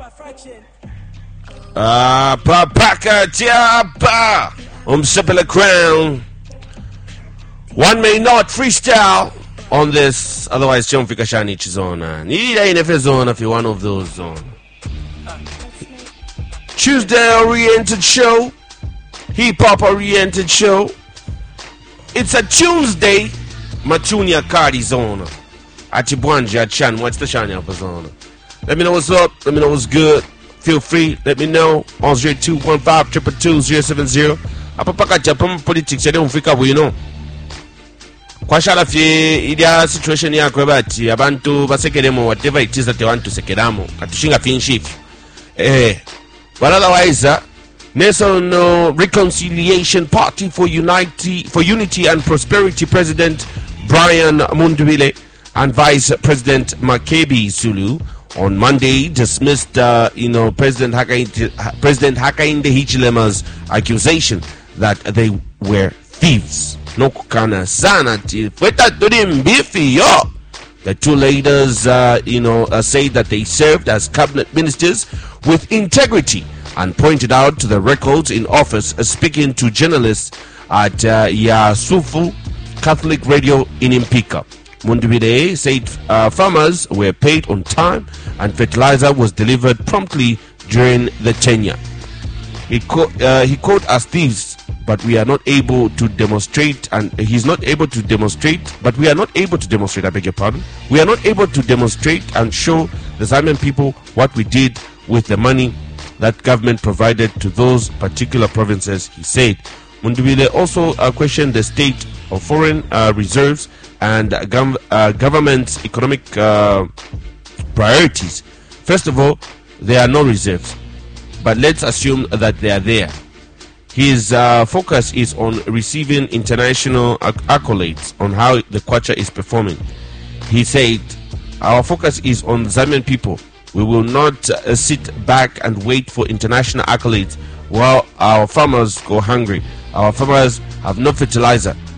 Papaka Tiapa Umsipila Crown. One may not freestyle on this, otherwise John Fikashani Chizona. Need a zone if you're one of those zone. Tuesday oriented show, hip hop oriented show. It's a Tuesday, Matunia Cardi zone. Achibwanja Chan, what's the Shania zone? Let me know what's up, let me know what's good. Feel free, let me know on 0215-222-070. Apapaka Japan politics, I don't fika you know. Kwashala fye idia situation ya kwebati abantu basekeremo whatever it is that they want to sekeramo katushinga finship but otherwise National Reconciliation Party for Unity and Prosperity President Brian Mundubile and Vice President Makebi Sulu on Monday dismissed President Hakainde Hichilema's accusation that they were thieves. The two leaders say that they served as cabinet ministers with integrity and pointed out to the records in office speaking to journalists at Yasufu Catholic Radio in Impika. Mundubile said farmers were paid on time and fertilizer was delivered promptly during the tenure. He called us thieves, but we are not able to demonstrate, and he's not able to demonstrate, but we are not able to demonstrate, I beg your pardon. We are not able to demonstrate and show the Zambian people what we did with the money that government provided to those particular provinces, he said. Mundubile also questioned the state of foreign reserves and government's economic priorities. First of all, there are no reserves, but let's assume that they are there. His focus is on receiving international accolades on how the Kwacha is performing. He said, our focus is on Zambian people. We will not sit back and wait for international accolades while our farmers go hungry. Our farmers have no fertilizer.